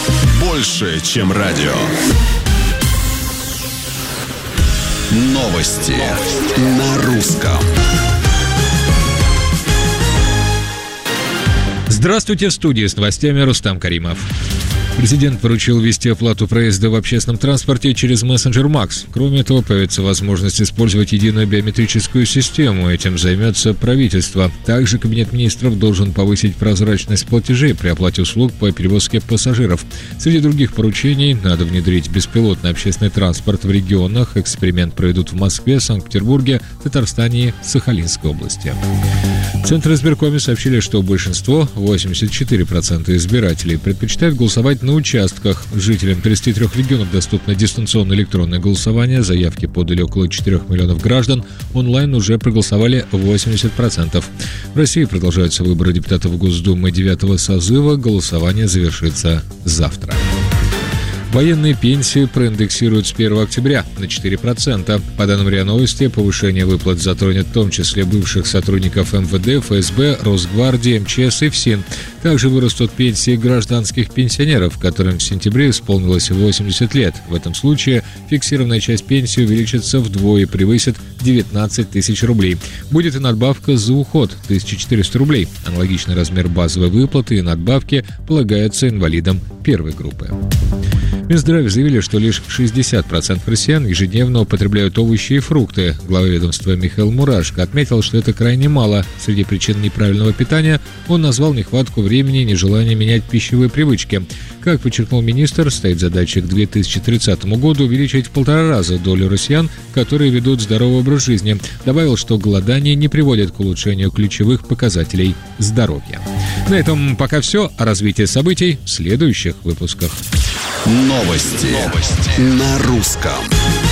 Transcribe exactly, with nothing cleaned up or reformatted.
Больше, чем радио. Новости, Новости. На русском. Здравствуйте, в студии с новостями Рустам Каримов. Президент поручил ввести оплату проезда в общественном транспорте через мессенджер Макс. Кроме того, появится возможность использовать единую биометрическую систему. Этим займется правительство. Также Кабинет министров должен повысить прозрачность платежей при оплате услуг по перевозке пассажиров. Среди других поручений надо внедрить беспилотный общественный транспорт в регионах. Эксперимент проведут в Москве, Санкт-Петербурге, Татарстане и Сахалинской области. В Центризбиркоме сообщили, что большинство, восемьдесят четыре процента избирателей, предпочитают голосовать на участках. Жителям тридцати трёх регионов доступно дистанционное электронное голосование. Заявки подали около четырёх миллионов граждан. Онлайн уже проголосовали восемьдесят процентов. В России продолжаются выборы депутатов Госдумы девятого созыва. Голосование завершится завтра. Военные пенсии проиндексируют с первого октября на четыре процента. По данным РИА Новости, повышение выплат затронет в том числе бывших сотрудников эм вэ дэ, эф эс бэ, Росгвардии, эм че эс и ФСИН. Также вырастут пенсии гражданских пенсионеров, которым в сентябре исполнилось восемьдесят лет. В этом случае фиксированная часть пенсии увеличится вдвое и превысит девятнадцать тысяч рублей. Будет и надбавка за уход – тысяча четыреста рублей. Аналогичный размер базовой выплаты и надбавки полагаются инвалидам первой группы. В Минздраве заявили, что лишь шестьдесят процентов россиян ежедневно употребляют овощи и фрукты. Глава ведомства Михаил Мурашко отметил, что это крайне мало. Среди причин неправильного питания он назвал нехватку времени и нежелание менять пищевые привычки. Как подчеркнул министр, стоит задача к две тысячи тридцатому году увеличить в полтора раза долю россиян, которые ведут здоровый образ жизни. Добавил, что голодание не приводит к улучшению ключевых показателей здоровья. На этом пока все. О развитии событий в следующих выпусках. Новости, Новости. На русском.